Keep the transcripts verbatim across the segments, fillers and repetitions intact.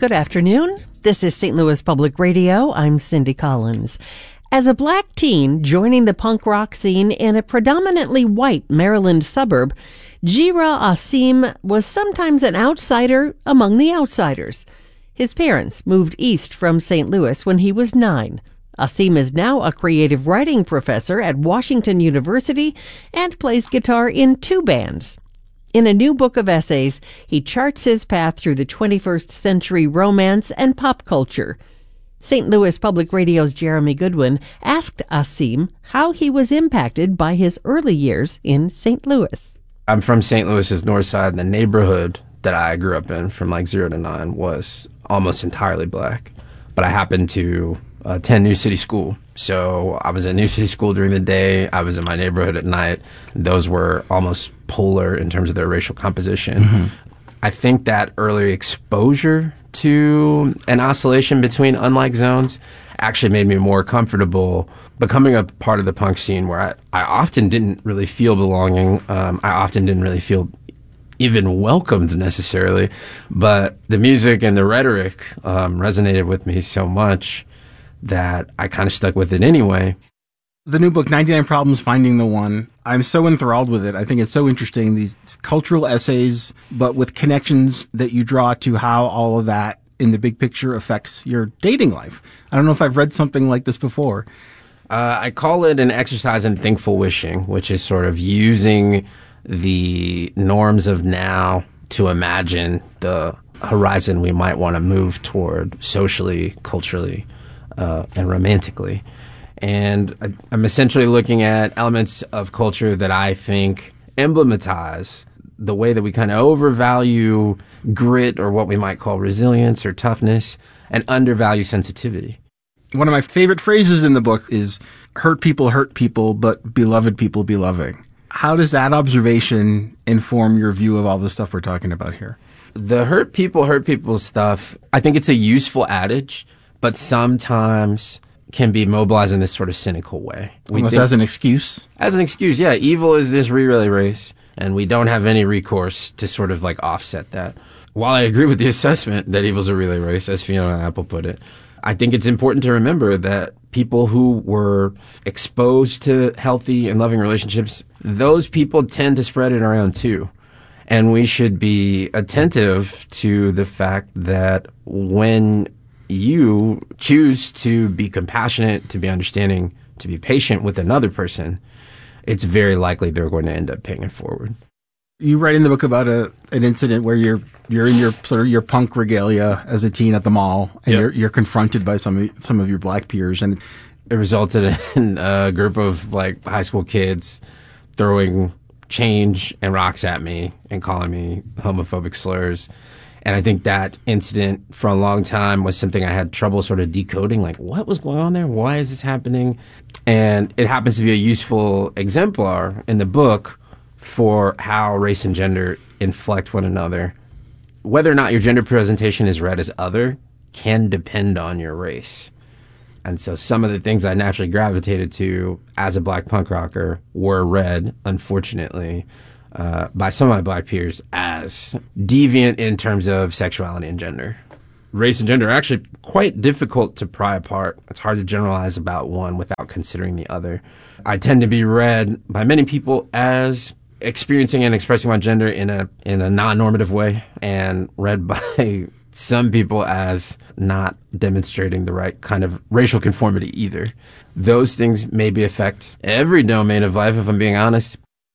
Good afternoon. This is Saint Louis Public Radio. I'm Cindy Collins. As a black teen joining the punk rock scene in a predominantly white Maryland suburb, Jira Asim was sometimes an outsider among the outsiders. His parents moved east from Saint Louis when he was nine. Asim is now a creative writing professor at Washington University and plays guitar in two bands. In a new book of essays, he charts his path through the twenty-first century romance and pop culture. Saint Louis Public Radio's Jeremy Goodwin asked Asim how he was impacted by his early years in Saint Louis. I'm from Saint Louis's north side, and the neighborhood that I grew up in from like zero to nine was almost entirely black. But I happened to attend New City School. So I was at New City School during the day. I was in my neighborhood at night. Those were almost polar in terms of their racial composition. Mm-hmm. I think that early exposure to an oscillation between unlike zones actually made me more comfortable becoming a part of the punk scene where I, I often didn't really feel belonging. Um, I often didn't really feel even welcomed necessarily, but the music and the rhetoric um, resonated with me so much that I kind of stuck with it anyway. The new book, ninety-nine Problems, Finding the One, I'm so enthralled with it. I think it's so interesting, these cultural essays, but with connections that you draw to how all of that in the big picture affects your dating life. I don't know if I've read something like this before. Uh, I call it an exercise in thinkful wishing, which is sort of using the norms of now to imagine the horizon we might want to move toward socially, culturally, uh, and romantically. And I, I'm essentially looking at elements of culture that I think emblematize the way that we kind of overvalue grit, or what we might call resilience or toughness, and undervalue sensitivity. One of my favorite phrases in the book is, hurt people hurt people, but beloved people be loving. How does that observation inform your view of all the stuff we're talking about here? The hurt people hurt people stuff, I think it's a useful adage, but sometimes can be mobilized in this sort of cynical way. We Almost think, as an excuse? As an excuse, yeah. Evil is this relay race, and we don't have any recourse to sort of like offset that. While I agree with the assessment that evil's a relay race, as Fiona Apple put it, I think it's important to remember that people who were exposed to healthy and loving relationships, those people tend to spread it around too. And we should be attentive to the fact that when you choose to be compassionate, to be understanding, to be patient with another person, it's very likely they're going to end up paying it forward. You write in the book about a an incident where you're you're in your sort of your punk regalia as a teen at the mall, and yep. you're you're confronted by some of, some of your black peers, and it resulted in a group of like high school kids throwing change and rocks at me and calling me homophobic slurs. And I think that incident for a long time was something I had trouble sort of decoding, like what was going on there? Why is this happening? And it happens to be a useful exemplar in the book for how race and gender inflect one another. Whether or not your gender presentation is read as other can depend on your race. And so some of the things I naturally gravitated to as a black punk rocker were read, unfortunately, uh, by some of my black peers as deviant in terms of sexuality and gender. Race and gender are actually quite difficult to pry apart. It's hard to generalize about one without considering the other. I tend to be read by many people as experiencing and expressing my gender in a in a non-normative way, and read by some people as not demonstrating the right kind of racial conformity either. Those things maybe affect every domain of life, if I'm being honest.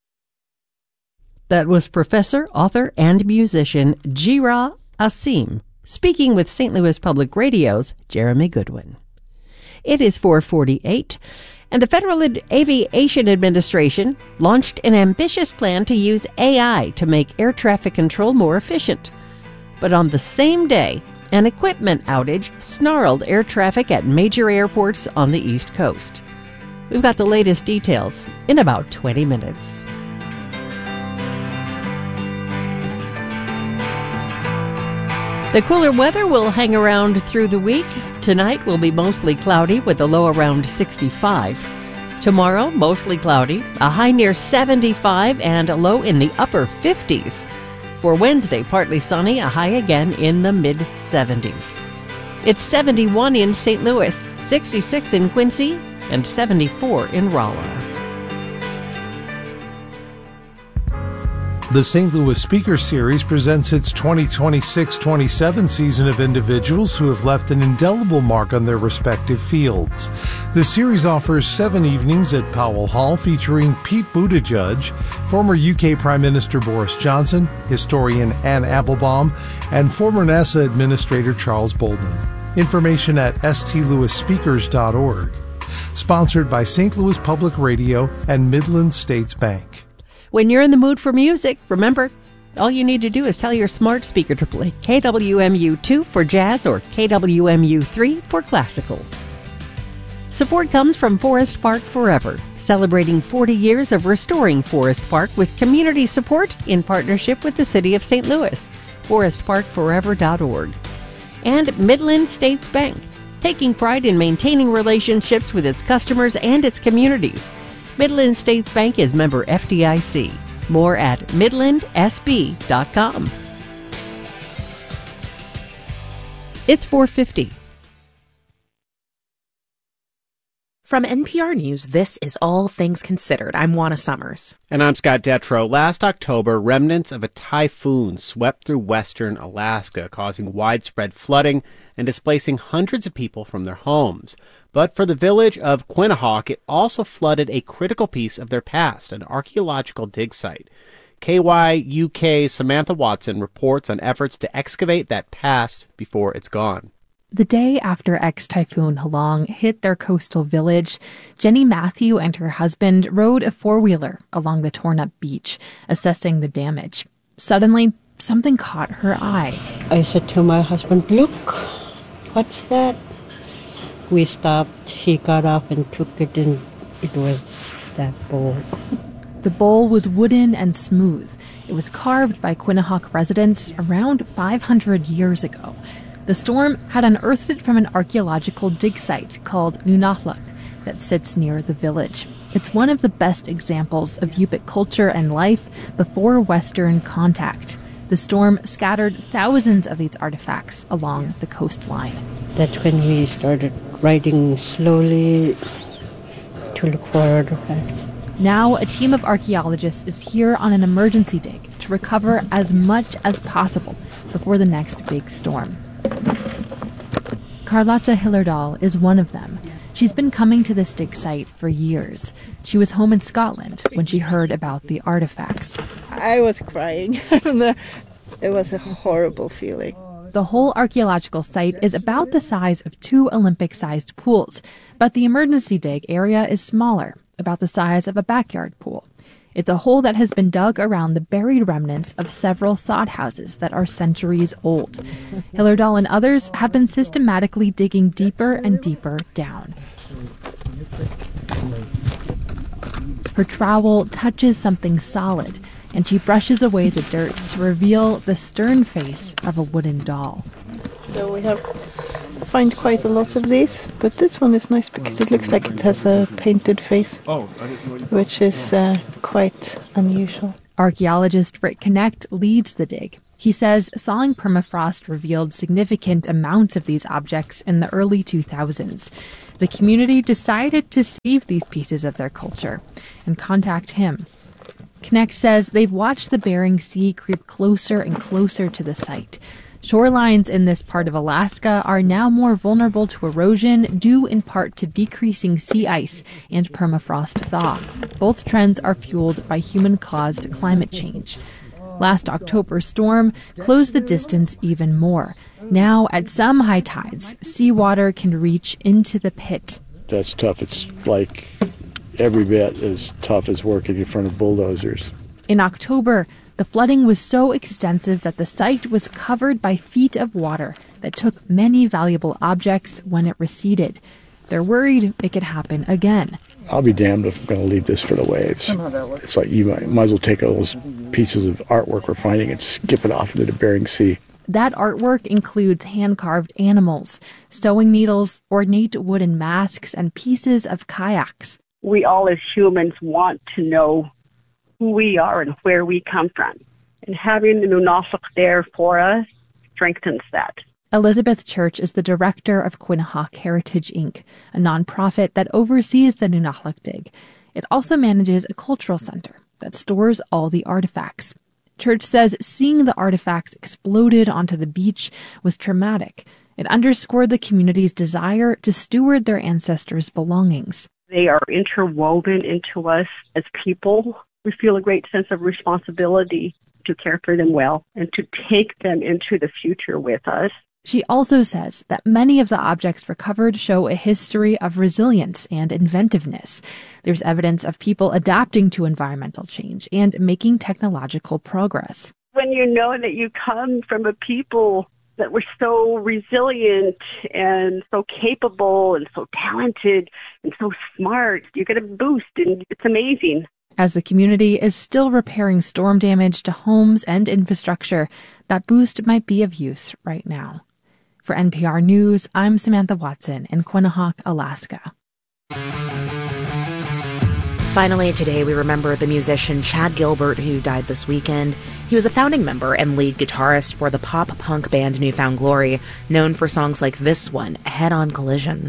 That was professor, author, and musician Jira Asim, speaking with Saint Louis Public Radio's Jeremy Goodwin. It is four forty-eight, and the Federal Aviation Administration launched an ambitious plan to use A I to make air traffic control more efficient. But on the same day, an equipment outage snarled air traffic at major airports on the East Coast. We've got the latest details in about twenty minutes. The cooler weather will hang around through the week. Tonight will be mostly cloudy with a low around sixty-five. Tomorrow, mostly cloudy, a high near seventy-five and a low in the upper fifties. For Wednesday, partly sunny, a high again in the mid seventies. It's seventy-one in Saint Louis, sixty-six in Quincy, and seventy-four in Rolla. The Saint Louis Speaker Series presents its twenty twenty-six twenty-seven season of individuals who have left an indelible mark on their respective fields. The series offers seven evenings at Powell Hall featuring Pete Buttigieg, former U K Prime Minister Boris Johnson, historian Anne Applebaum, and former NASA Administrator Charles Bolden. Information at s t louis speakers dot org. Sponsored by Saint Louis Public Radio and Midland States Bank. When you're in the mood for music, remember, all you need to do is tell your smart speaker to play K W M U two for jazz or K W M U three for classical. Support comes from Forest Park Forever, celebrating forty years of restoring Forest Park with community support in partnership with the City of Saint Louis. forest park forever dot org. And Midland States Bank, taking pride in maintaining relationships with its customers and its communities. Midland States Bank is member F D I C. More at midland s b dot com. It's four fifty. From N P R News, this is All Things Considered. I'm Juana Summers. And I'm Scott Detrow. Last October, remnants of a typhoon swept through western Alaska, causing widespread flooding and displacing hundreds of people from their homes. But for the village of Quinhagak, it also flooded a critical piece of their past, an archaeological dig site. K Y U K's Samantha Watson reports on efforts to excavate that past before it's gone. The day after ex-Typhoon Halong hit their coastal village, Jenny Matthew and her husband rode a four-wheeler along the torn-up beach, assessing the damage. Suddenly, something caught her eye. I said to my husband, "Look, what's that?" We stopped, he got up and took it, and it was that bowl. The bowl was wooden and smooth. It was carved by Quinhagak residents around five hundred years ago. The storm had unearthed it from an archaeological dig site called Nunahluk that sits near the village. It's one of the best examples of Yupik culture and life before Western contact. The storm scattered thousands of these artifacts along the coastline. That's when we started riding slowly to look for artifacts. Now, a team of archaeologists is here on an emergency dig to recover as much as possible before the next big storm. Carlotta Hillerdahl is one of them. She's been coming to this dig site for years. She was home in Scotland when she heard about the artifacts. I was crying. It was a horrible feeling. The whole archaeological site is about the size of two Olympic-sized pools, but the emergency dig area is smaller, about the size of a backyard pool. It's a hole that has been dug around the buried remnants of several sod houses that are centuries old. Hillerdahl and others have been systematically digging deeper and deeper down. Her trowel touches something solid, and she brushes away the dirt to reveal the stern face of a wooden doll. So we have find quite a lot of these, but this one is nice because it looks like it has a painted face, which is uh, quite unusual. Archaeologist Rick Connect leads the dig. He says thawing permafrost revealed significant amounts of these objects in the early two thousands. The community decided to save these pieces of their culture and contact him. Connect says they've watched the Bering Sea creep closer and closer to the site. Shorelines in this part of Alaska are now more vulnerable to erosion due in part to decreasing sea ice and permafrost thaw. Both trends are fueled by human-caused climate change. Last October's storm closed the distance even more. Now, at some high tides, seawater can reach into the pit. That's tough. It's like every bit as tough as working in front of bulldozers. In October, the flooding was so extensive that the site was covered by feet of water that took many valuable objects when it receded. They're worried it could happen again. I'll be damned if I'm going to leave this for the waves. It's like you might, might as well take all those pieces of artwork we're finding and skip it off into the Bering Sea. That artwork includes hand-carved animals, sewing needles, ornate wooden masks, and pieces of kayaks. We all as humans want to know who we are and where we come from. And having the Nunalak there for us strengthens that. Elizabeth Church is the director of Quinhagak Heritage Incorporated, a nonprofit that oversees the Nunalak dig. It also manages a cultural center that stores all the artifacts. Church says seeing the artifacts exploded onto the beach was traumatic. It underscored the community's desire to steward their ancestors' belongings. They are interwoven into us as people. We feel a great sense of responsibility to care for them well and to take them into the future with us. She also says that many of the objects recovered show a history of resilience and inventiveness. There's evidence of people adapting to environmental change and making technological progress. When you know that you come from a people that were so resilient and so capable and so talented and so smart, you get a boost, and it's amazing. As the community is still repairing storm damage to homes and infrastructure, that boost might be of use right now. For N P R News, I'm Samantha Watson in Quinhagak, Alaska. Finally, today we remember the musician Chad Gilbert, who died this weekend. He was a founding member and lead guitarist for the pop-punk band New Found Glory, known for songs like this one, Head-On Collision.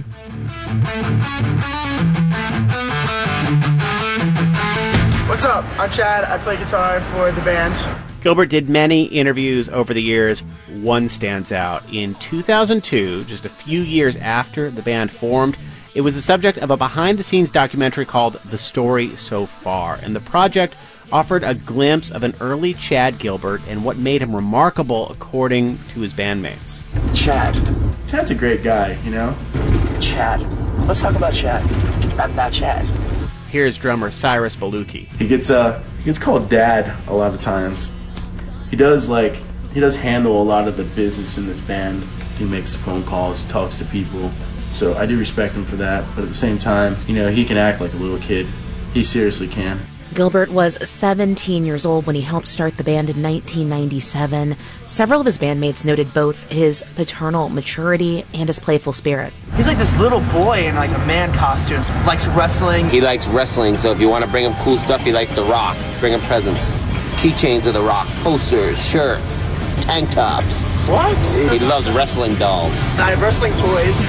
What's up? I'm Chad. I play guitar for the band. Gilbert did many interviews over the years. One stands out. In two thousand two, just a few years after the band formed, it was the subject of a behind-the-scenes documentary called The Story So Far, and the project offered a glimpse of an early Chad Gilbert and what made him remarkable according to his bandmates. Chad. Chad's a great guy, you know? Chad. Let's talk about Chad. Not that Chad. Here's drummer Cyrus Baluki. He gets uh he gets called Dad a lot of times. He does like he does handle a lot of the business in this band. He makes the phone calls, he talks to people. So I do respect him for that. But at the same time, you know, he can act like a little kid. He seriously can. Gilbert was seventeen years old when he helped start the band in nineteen ninety-seven. Several of his bandmates noted both his paternal maturity and his playful spirit. He's like this little boy in like a man costume. Likes wrestling. He likes wrestling, so if you want to bring him cool stuff, he likes The Rock. Bring him presents. Keychains of The Rock, posters, shirts, tank tops. What? He loves wrestling dolls. I have wrestling toys.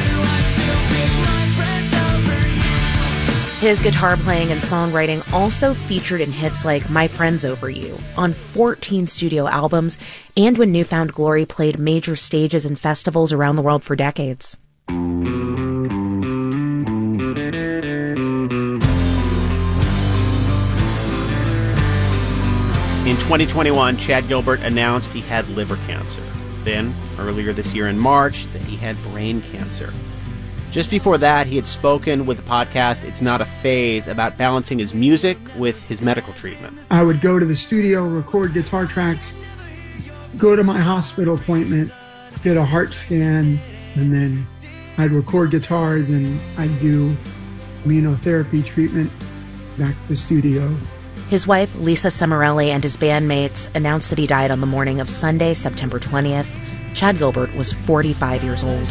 His guitar playing and songwriting also featured in hits like My Friend's Over You, on fourteen studio albums, and when New Found Glory played major stages and festivals around the world for decades. In twenty twenty-one, Chad Gilbert announced he had liver cancer. Then, earlier this year in March, that he had brain cancer. Just before that, he had spoken with the podcast It's Not a Phase about balancing his music with his medical treatment. I would go to the studio, record guitar tracks, go to my hospital appointment, get a heart scan, and then I'd record guitars and I'd do immunotherapy treatment back to the studio. His wife, Lisa Semarelli, and his bandmates announced that he died on the morning of Sunday, September twentieth. Chad Gilbert was forty-five years old.